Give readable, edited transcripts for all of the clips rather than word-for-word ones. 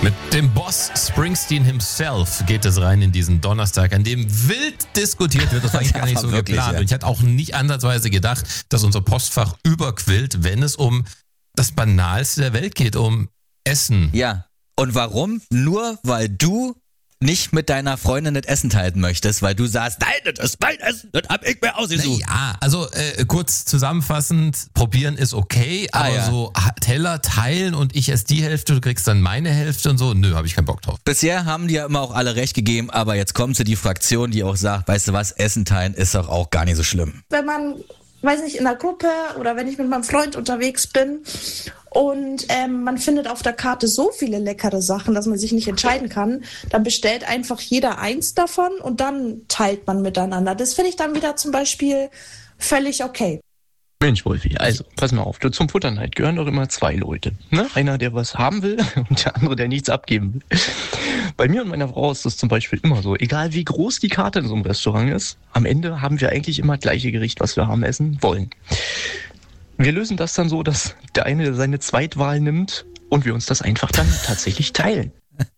Mit dem Boss Springsteen himself geht es rein in diesen Donnerstag, an dem wild diskutiert wird. Das war eigentlich gar nicht so wirklich, geplant. ja. Und ich hätte auch nicht ansatzweise gedacht, dass unser Postfach überquillt, wenn es um das Banalste der Welt geht, um Essen. Ja. Und warum? Nur weil du nicht mit deiner Freundin das Essen teilen möchtest, weil du sagst, nein, das ist mein Essen, das hab ich mir ausgesucht. Ja, also kurz zusammenfassend, probieren ist okay, aber ja. so Teller teilen und ich esse die Hälfte, du kriegst dann meine Hälfte und so, nö, habe ich keinen Bock drauf. Bisher haben die ja immer auch alle recht gegeben, aber jetzt kommt sie die Fraktion, die auch sagt, weißt du was, Essen teilen ist doch auch gar nicht so schlimm. Wenn man, weiß nicht, in der Gruppe oder wenn ich mit meinem Freund unterwegs bin und man findet auf der Karte so viele leckere Sachen, dass man sich nicht entscheiden kann, dann bestellt einfach jeder eins davon und dann teilt man miteinander. Das finde ich dann wieder zum Beispiel völlig okay. Mensch, Wolfi, also pass mal auf, zum Futterneid gehören doch immer zwei Leute. Ne? Einer, der was haben will und der andere, der nichts abgeben will. Bei mir und meiner Frau ist das zum Beispiel immer so. Egal wie groß die Karte in so einem Restaurant ist, am Ende haben wir eigentlich immer das gleiche Gericht, was wir haben essen wollen. Wir lösen das dann so, dass der eine seine Zweitwahl nimmt und wir uns das einfach dann tatsächlich teilen.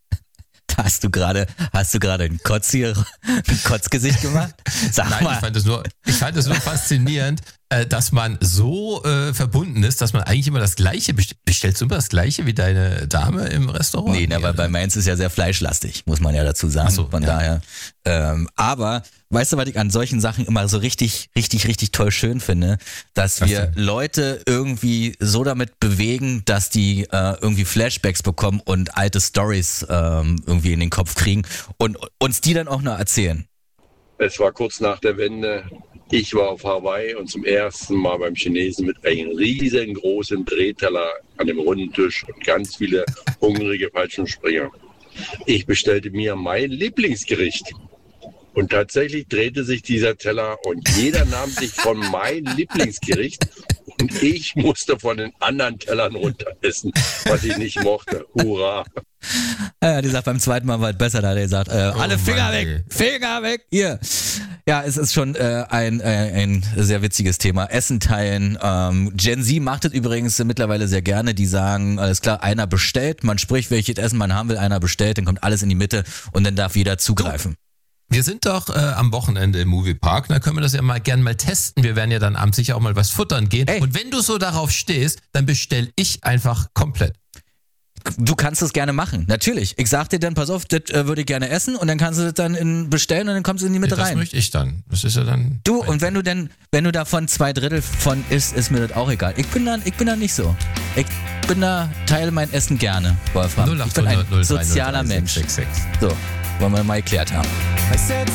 Hast du gerade ein Kotzgesicht gemacht? Sag Nein, mal. ich fand es nur faszinierend, dass man so verbunden ist, dass man eigentlich immer das Gleiche bestellt. Bestellst du immer das Gleiche wie deine Dame im Restaurant? Nee, weil bei Mainz ist ja sehr fleischlastig, muss man ja dazu sagen. Ach so, Von ja. daher. Aber weißt du, was ich an solchen Sachen immer so richtig toll schön finde? Dass Was wir denn? Leute irgendwie so damit bewegen, dass die irgendwie Flashbacks bekommen und alte Stories irgendwie in den Kopf kriegen und uns die dann auch noch erzählen. Es war kurz nach der Wende. Ich war auf Hawaii und zum ersten Mal beim Chinesen mit einem riesengroßen Drehteller an dem runden Tisch und ganz viele hungrige Fallschirmspringer. Ich bestellte mir mein Lieblingsgericht. Und tatsächlich drehte sich dieser Teller und jeder nahm sich von meinem Lieblingsgericht und ich musste von den anderen Tellern runter essen, was ich nicht mochte. Hurra! Ja, die sagt, beim zweiten Mal war es besser, da hat er gesagt, alle Finger Mann, weg, Finger weg, hier. Ja, es ist schon ein sehr witziges Thema. Essen teilen. Gen Z macht es übrigens mittlerweile sehr gerne. Die sagen, alles klar, einer bestellt, man spricht, welches Essen man haben will, einer bestellt, dann kommt alles in die Mitte und dann darf jeder zugreifen. Wir sind doch am Wochenende im Moviepark, da können wir das ja mal gerne mal testen. Wir werden ja dann abends sicher auch mal was futtern gehen. Ey. Und wenn du so darauf stehst, dann bestell ich einfach komplett. Du kannst es gerne machen, natürlich. Ich sag dir dann, pass auf, das würde ich gerne essen und dann kannst du das dann bestellen und dann kommst du in die Mitte Das rein. möchte ich dann. Das ist ja dann... Du, und wenn du davon 2/3 von isst, ist mir das auch egal. Ich bin da nicht so. Ich bin da, teile mein Essen gerne, Wolfram. Ich bin ein sozialer Mensch. So, wollen wir mal geklärt haben. I said